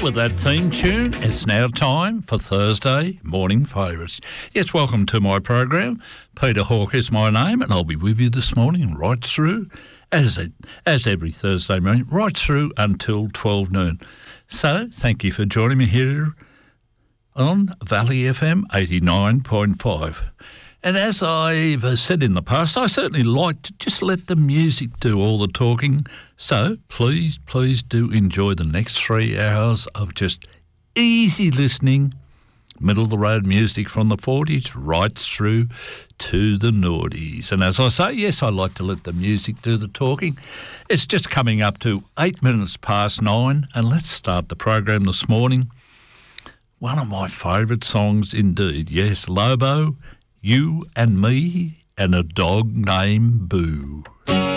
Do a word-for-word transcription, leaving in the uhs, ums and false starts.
with that theme tune, it's now time for Thursday Morning Favourites. Yes, welcome to my program. Peter Hawke is my name, and I'll be with you this morning right through, as it, as every Thursday morning, right through until twelve noon. So, thank you for joining me here on Valley F M eighty-nine point five. And as I've said in the past, I certainly like to just let the music do all the talking. So please, please do enjoy the next three hours of just easy listening, middle-of-the-road music from the forties right through to the noughties. And as I say, yes, I like to let the music do the talking. It's just coming up to eight minutes past nine, and let's start the program this morning. One of my favourite songs indeed. Yes, Lobo, You and Me and a Dog Named Boo.